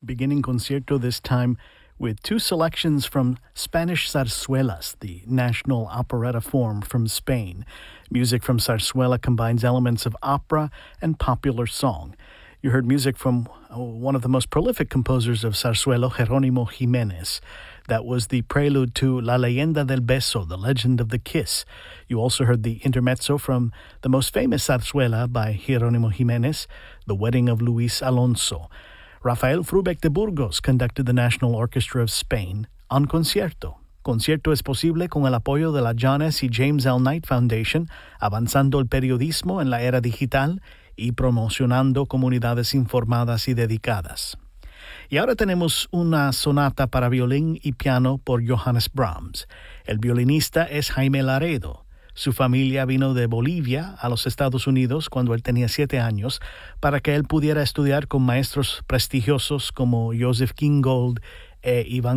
beginning concierto this time with two selections from Spanish zarzuelas, the national operetta form from Spain. Music from zarzuela combines elements of opera and popular song. You heard music from one of the most prolific composers of zarzuela, Jerónimo Jiménez. That was the prelude to La Leyenda del Beso, The Legend of the Kiss. You also heard the intermezzo from the most famous zarzuela by Jerónimo Jiménez, The Wedding of Luis Alonso. Rafael Frubeck de Burgos conducted the National Orchestra of Spain on Concierto. Concierto es posible con el apoyo de la John S. y James L. Knight Foundation, avanzando el periodismo en la era digital y promocionando comunidades informadas y dedicadas. Y ahora tenemos una sonata para violín y piano por Johannes Brahms. El violinista es Jaime Laredo. Su familia vino de Bolivia a los Estados Unidos cuando él tenía 7 años para que él pudiera estudiar con maestros prestigiosos como Joseph Kingold e Iván